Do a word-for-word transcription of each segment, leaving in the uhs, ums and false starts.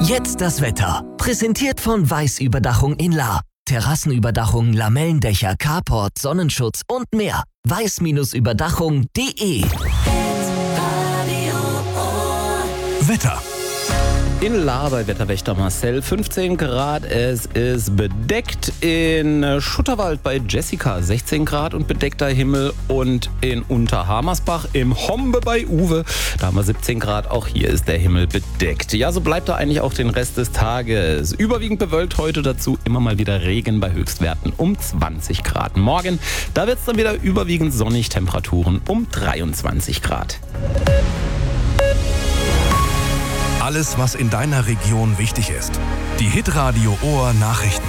Jetzt das Wetter. Präsentiert von Weiß Überdachung in Lahr. Terrassenüberdachung, Lamellendächer, Carport, Sonnenschutz und mehr. weiß Überdachung punkt de. Wetter. In Lahr bei Wetterwächter Marcel fünfzehn Grad, es ist bedeckt. In Schutterwald bei Jessica sechzehn Grad und bedeckter Himmel. Und in Unterhamersbach im Hombe bei Uwe, da haben wir siebzehn Grad, auch hier ist der Himmel bedeckt. Ja, so bleibt er eigentlich auch den Rest des Tages. Überwiegend bewölkt heute, dazu immer mal wieder Regen bei Höchstwerten um zwanzig Grad. Morgen, da wird es dann wieder überwiegend sonnig, Temperaturen um dreiundzwanzig Grad. Alles, was in deiner Region wichtig ist. Die Hitradio Ohr Nachrichten.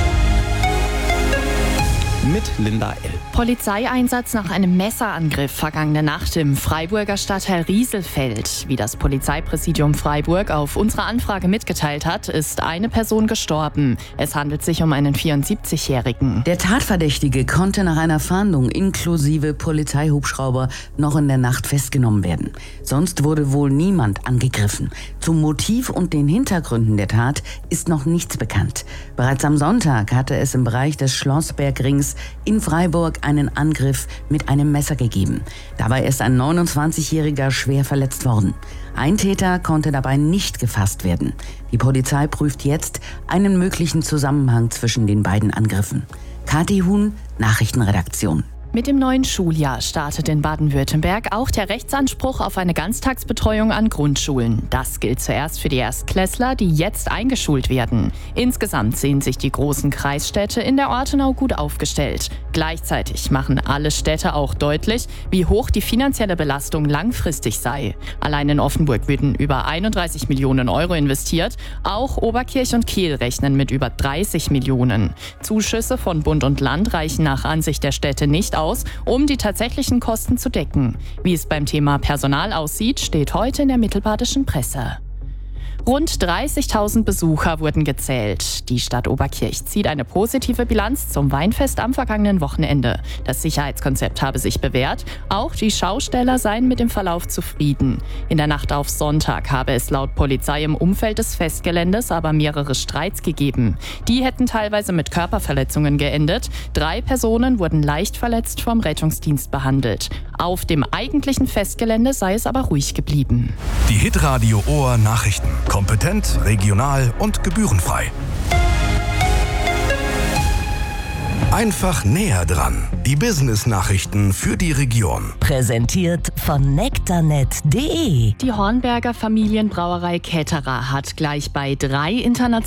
Mit Linda L. Polizeieinsatz nach einem Messerangriff vergangene Nacht im Freiburger Stadtteil Rieselfeld. Wie das Polizeipräsidium Freiburg auf unsere Anfrage mitgeteilt hat, ist eine Person gestorben. Es handelt sich um einen vierundsiebzigjährigen. Der Tatverdächtige konnte nach einer Fahndung inklusive Polizeihubschrauber noch in der Nacht festgenommen werden. Sonst wurde wohl niemand angegriffen. Zum Motiv und den Hintergründen der Tat ist noch nichts bekannt. Bereits am Sonntag hatte es im Bereich des Schlossbergrings in Freiburg einen Angriff mit einem Messer gegeben. Dabei ist ein neunundzwanzigjähriger schwer verletzt worden. Ein Täter konnte dabei nicht gefasst werden. Die Polizei prüft jetzt einen möglichen Zusammenhang zwischen den beiden Angriffen. Kathi Huhn, Nachrichtenredaktion. Mit dem neuen Schuljahr startet in Baden-Württemberg auch der Rechtsanspruch auf eine Ganztagsbetreuung an Grundschulen. Das gilt zuerst für die Erstklässler, die jetzt eingeschult werden. Insgesamt sehen sich die großen Kreisstädte in der Ortenau gut aufgestellt. Gleichzeitig machen alle Städte auch deutlich, wie hoch die finanzielle Belastung langfristig sei. Allein in Offenburg würden über einunddreißig Millionen Euro investiert. Auch Oberkirch und Kehl rechnen mit über dreißig Millionen. Zuschüsse von Bund und Land reichen nach Ansicht der Städte nicht aus, Aus, um die tatsächlichen Kosten zu decken. Wie es beim Thema Personal aussieht, steht heute in der Mittelbadischen Presse. Rund dreißigtausend Besucher wurden gezählt. Die Stadt Oberkirch zieht eine positive Bilanz zum Weinfest am vergangenen Wochenende. Das Sicherheitskonzept habe sich bewährt. Auch die Schausteller seien mit dem Verlauf zufrieden. In der Nacht auf Sonntag habe es laut Polizei im Umfeld des Festgeländes aber mehrere Streits gegeben. Die hätten teilweise mit Körperverletzungen geendet. Drei Personen wurden leicht verletzt vom Rettungsdienst behandelt. Auf dem eigentlichen Festgelände sei es aber ruhig geblieben. Die Hitradio Ohr Nachrichten. Kompetent, regional und gebührenfrei. Einfach näher dran. Die Business-Nachrichten für die Region. Präsentiert von nektarnet punkt de. Die Hornberger Familienbrauerei Ketterer hat gleich bei drei internationalen